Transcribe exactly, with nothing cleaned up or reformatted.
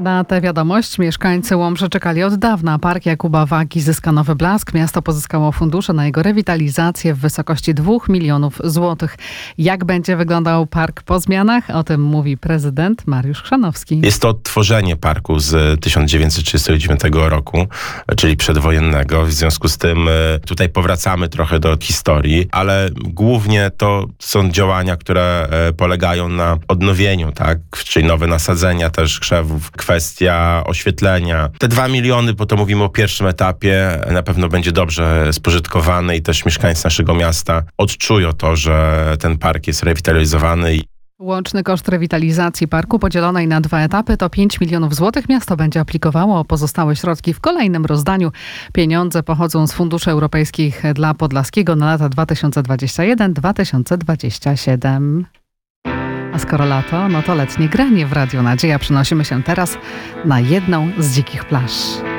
Na tę wiadomość mieszkańcy Łomży czekali od dawna. Park Jakuba Wagi zyska nowy blask. Miasto pozyskało fundusze na jego rewitalizację w wysokości dwóch milionów złotych. Jak będzie wyglądał park po zmianach? O tym mówi prezydent Mariusz Chrzanowski. Jest to odtworzenie parku z tysiąc dziewięćset trzydziestego dziewiątego roku, czyli przedwojennego. W związku z tym tutaj powracamy trochę do historii, ale głównie to są działania, które polegają na odnowieniu, tak? Czyli nowe nasadzenia też krzewów, kwestia oświetlenia. Te dwa miliony, bo to mówimy o pierwszym etapie, na pewno będzie dobrze spożytkowane i też mieszkańcy naszego miasta odczują to, że ten park jest rewitalizowany. Łączny koszt rewitalizacji parku podzielonej na dwa etapy to pięć milionów złotych. Miasto będzie aplikowało o pozostałe środki w kolejnym rozdaniu. Pieniądze pochodzą z funduszy europejskich dla Podlaskiego na lata dwa tysiące dwudziesty pierwszy do dwa tysiące dwudziestego siódmego. A skoro lato, no to letnie granie w Radiu Nadzieja. Przenosimy się teraz na jedną z dzikich plaż.